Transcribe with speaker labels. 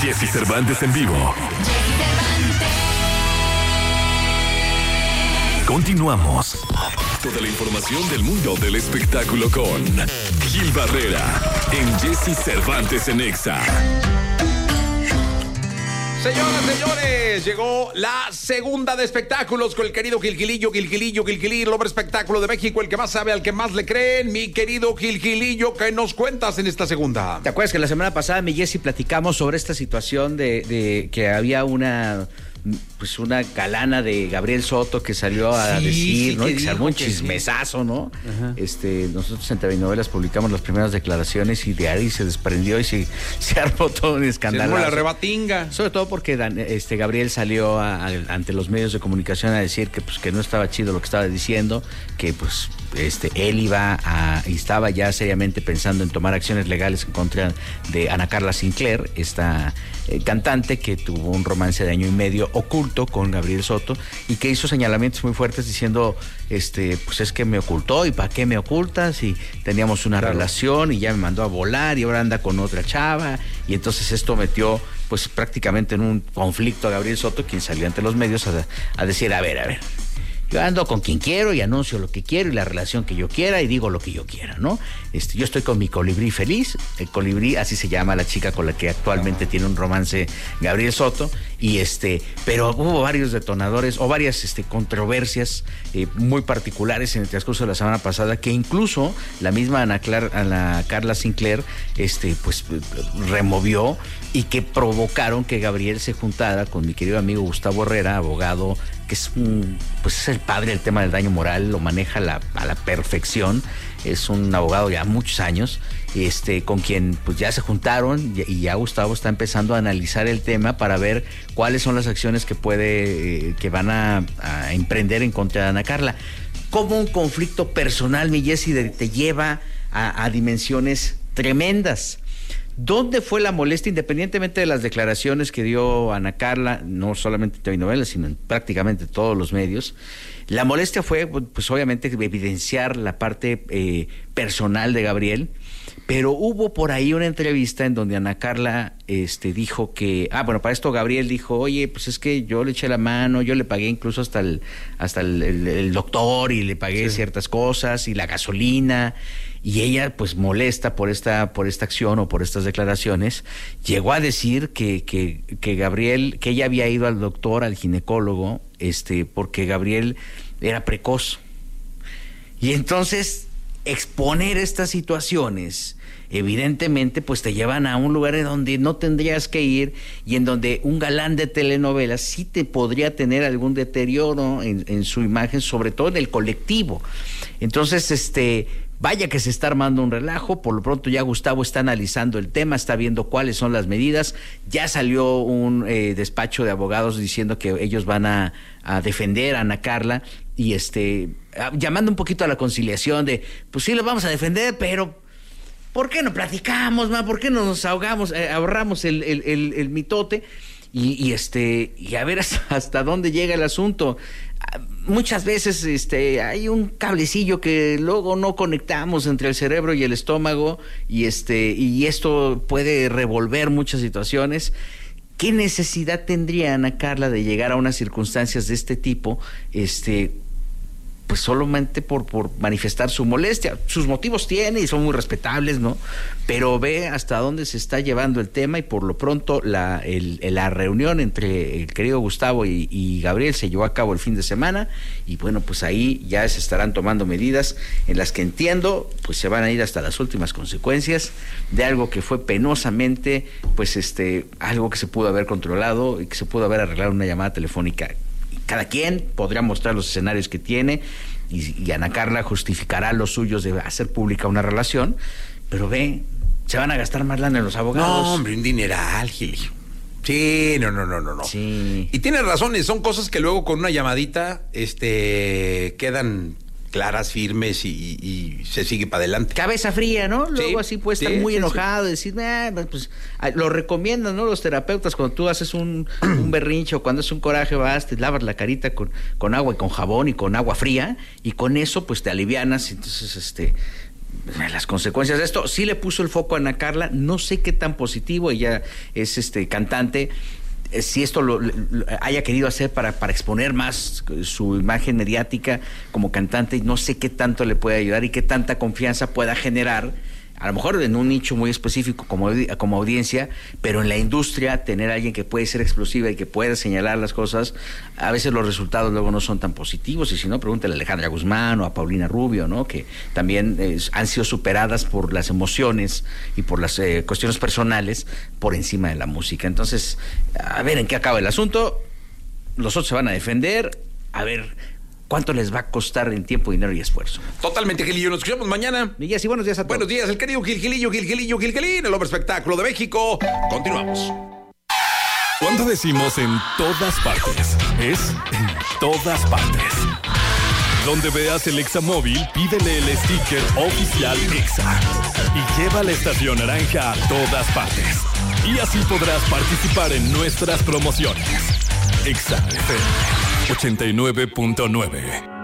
Speaker 1: Jesse Cervantes en vivo. Continuamos. Toda la información del mundo del espectáculo con Gil Barrera en Jesse Cervantes en Exa.
Speaker 2: Señoras, señores, llegó la segunda de espectáculos con el querido Gilgilillo, el hombre espectáculo de México, el que más sabe, al que más le creen. Mi querido Gilgilillo, ¿qué nos cuentas en esta segunda?
Speaker 3: ¿Te acuerdas que la semana pasada, mi Jessy, platicamos sobre esta situación de que había una galana de Gabriel Soto que salió a decir, ¿no? Y que se armó un chismesazo, ¿no? Ajá. Nosotros en TV Novelas publicamos las primeras declaraciones y de ahí se desprendió y se armó todo un escándalo.
Speaker 2: Se armó la rebatinga.
Speaker 3: Sobre todo porque Gabriel salió ante los medios de comunicación a decir que no estaba chido lo que estaba diciendo, que él estaba ya seriamente pensando en tomar acciones legales en contra de Ana Carla Sinclair, esta cantante que tuvo un romance de año y medio oculto con Gabriel Soto y que hizo señalamientos muy fuertes diciendo, pues es que me ocultó y ¿para qué me ocultas? Si teníamos una relación y ya me mandó a volar y ahora anda con otra chava, y entonces esto metió pues prácticamente en un conflicto a Gabriel Soto, quien salió ante los medios a decir, a ver, yo ando con quien quiero y anuncio lo que quiero y la relación que yo quiera y digo lo que yo quiera, ¿no? Yo estoy con mi colibrí feliz, el colibrí, así se llama la chica con la que actualmente tiene un romance Gabriel Soto, pero hubo varios detonadores o varias controversias muy particulares en el transcurso de la semana pasada que incluso la misma Ana Carla Sinclair pues removió y que provocaron que Gabriel se juntara con mi querido amigo Gustavo Herrera, abogado que es el padre del tema del daño moral, lo maneja a la perfección, es un abogado ya muchos años, con quien pues ya se juntaron y ya Gustavo está empezando a analizar el tema para ver cuáles son las acciones que van a emprender en contra de Ana Carla. Como un conflicto personal, mi Jessy, te lleva a dimensiones tremendas. ¿Dónde fue la molestia, independientemente de las declaraciones que dio Ana Carla, no solamente en TV Novelas, sino en prácticamente todos los medios? La molestia fue, pues obviamente, evidenciar la parte personal de Gabriel, pero hubo por ahí una entrevista en donde Ana Carla dijo que, para esto Gabriel dijo, oye, pues es que yo le eché la mano, yo le pagué incluso hasta el doctor y le pagué ciertas cosas y la gasolina. Y ella, pues molesta por esta acción o por estas declaraciones, llegó a decir que Gabriel, que ella había ido al doctor, al ginecólogo, porque Gabriel era precoz. Y entonces, exponer estas situaciones, evidentemente, pues te llevan a un lugar en donde no tendrías que ir y en donde un galán de telenovelas sí te podría tener algún deterioro en su imagen, sobre todo en el colectivo. Entonces, vaya que se está armando un relajo. Por lo pronto ya Gustavo está analizando el tema, está viendo cuáles son las medidas. Ya salió un despacho de abogados diciendo que ellos van a defender a Ana Carla y llamando un poquito a la conciliación de, pues sí lo vamos a defender, pero ¿por qué no platicamos, ¿por qué no nos ahorramos el mitote? Y a ver hasta dónde llega el asunto. Muchas veces hay un cablecillo que luego no conectamos entre el cerebro y el estómago y esto puede revolver muchas situaciones. ¿Qué necesidad tendría Ana Carla de llegar a unas circunstancias de este tipo? Pues solamente por manifestar su molestia. Sus motivos tiene y son muy respetables, ¿no? Pero ve hasta dónde se está llevando el tema y por lo pronto la reunión entre el querido Gustavo y Gabriel se llevó a cabo el fin de semana y bueno, pues ahí ya se estarán tomando medidas en las que entiendo, pues se van a ir hasta las últimas consecuencias de algo que fue penosamente, pues algo que se pudo haber controlado y que se pudo haber arreglado en una llamada telefónica. Cada quien podrá mostrar los escenarios que tiene y Ana Carla justificará los suyos de hacer pública una relación, pero se van a gastar más lana en los abogados.
Speaker 2: No, hombre, un dineral, Gilio. Sí, no.
Speaker 3: Sí.
Speaker 2: Y tienes razón, son cosas que luego con una llamadita quedan claras, firmes y se sigue para adelante.
Speaker 3: Cabeza fría, ¿no? Luego así puedes estar muy enojado, decir, pues lo recomiendan, ¿no? Los terapeutas, cuando tú haces un berrinche o cuando es un coraje, vas, te lavas la carita con agua y con jabón y con agua fría, y con eso pues te alivianas, entonces las consecuencias de esto. Sí le puso el foco a Ana Carla, no sé qué tan positivo, ella es cantante. Si esto lo haya querido hacer para exponer más su imagen mediática como cantante, no sé qué tanto le puede ayudar y qué tanta confianza pueda generar, a lo mejor en un nicho muy específico como audiencia, pero en la industria tener a alguien que puede ser explosiva y que pueda señalar las cosas, a veces los resultados luego no son tan positivos, y si no, pregúntale a Alejandra Guzmán o a Paulina Rubio, ¿no? Que también han sido superadas por las emociones y por las cuestiones personales por encima de la música. Entonces, a ver en qué acaba el asunto. Los otros se van a defender, a ver cuánto les va a costar en tiempo, dinero y esfuerzo.
Speaker 2: Totalmente, Gilillo. Nos escuchamos mañana.
Speaker 3: Y Jessy, buenos días a todos.
Speaker 2: Buenos días, el querido Gilgilillo, el hombre espectáculo de México. Continuamos.
Speaker 1: Cuando decimos en todas partes, es en todas partes. Donde veas el Exa móvil, pídele el sticker oficial Exa y lleva la estación naranja a todas partes. Y así podrás participar en nuestras promociones. Exa FM 89.9.